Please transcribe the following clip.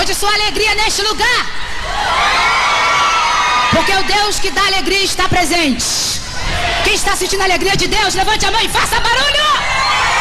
Hoje sua alegria neste lugar. Porque o Deus que dá alegria está presente. Quem está sentindo a alegria de Deus, levante a mão e faça barulho.